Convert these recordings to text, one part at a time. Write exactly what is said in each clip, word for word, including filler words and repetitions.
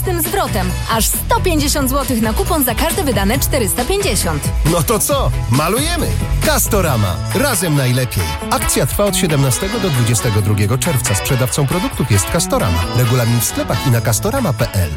z tym zwrotem. Aż sto pięćdziesiąt złotych na kupon za każde wydane czterysta pięćdziesiąt. No to co? Malujemy! Castorama. Razem najlepiej. Akcja trwa od siedemnastego do dwudziestego drugiego czerwca. Sprzedawcą produktów jest Castorama. Regulamin w sklepach i na castorama kropka p l.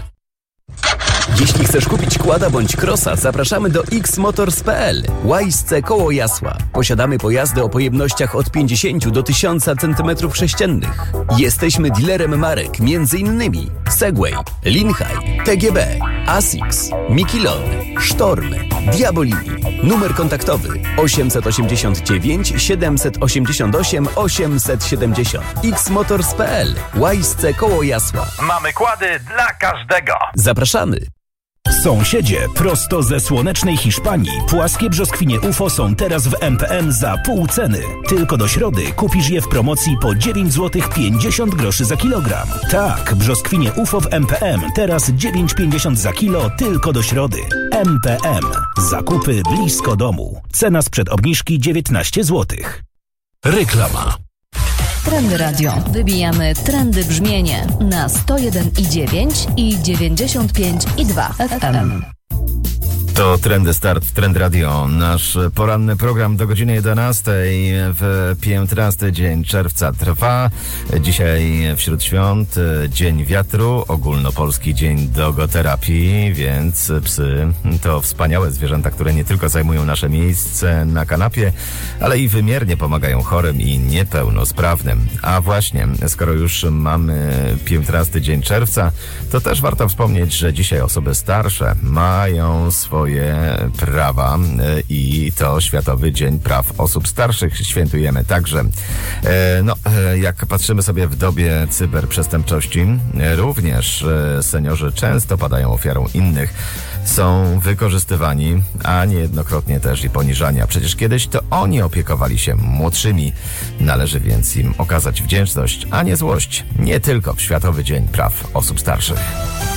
Jeśli chcesz kupić quada bądź crossa, zapraszamy do x motors kropka p l. Łajsce koło Jasła. Posiadamy pojazdy o pojemnościach od pięćdziesiąt do tysiąca centymetrów sześciennych. Jesteśmy dealerem marek m.in. Segway, Linhai, T G B, Asics, Mikilon, Sztorm, Diabolini. Numer kontaktowy osiemset osiemdziesiąt dziewięć siedemset osiemdziesiąt osiem osiemset siedemdziesiąt. x motors kropka p l. Łajsce koło Jasła. Mamy kłady dla każdego. Zapraszamy. Sąsiedzie, prosto ze słonecznej Hiszpanii, płaskie brzoskwinie U F O są teraz w M P M za pół ceny. Tylko do środy kupisz je w promocji po dziewięć złotych pięćdziesiąt groszy za kilogram. Tak, brzoskwinie U F O w M P M teraz dziewięć pięćdziesiąt za kilo tylko do środy. M P M. Zakupy blisko domu. Cena sprzed obniżki dziewiętnaście złotych. Reklama. Trendy Radio. Wybijamy trendy brzmienie na sto jeden i dziewięć i dziewięćdziesiąt pięć i dwa F M. To Trendy Start w Trend Radio. Nasz poranny program do godziny jedenastej w piętnasty dzień czerwca trwa. Dzisiaj wśród świąt Dzień Wiatru, ogólnopolski dzień dogoterapii, więc psy to wspaniałe zwierzęta, które nie tylko zajmują nasze miejsce na kanapie, ale i wymiernie pomagają chorym i niepełnosprawnym. A właśnie, skoro już mamy piętnasty dzień czerwca, to też warto wspomnieć, że dzisiaj osoby starsze mają swoje prawa i to Światowy Dzień Praw Osób Starszych świętujemy także. No, jak patrzymy sobie w dobie cyberprzestępczości, również seniorzy często padają ofiarą innych, są wykorzystywani, a niejednokrotnie też i poniżani. A przecież kiedyś to oni opiekowali się młodszymi. Należy więc im okazać wdzięczność, a nie złość. Nie tylko w Światowy Dzień Praw Osób Starszych.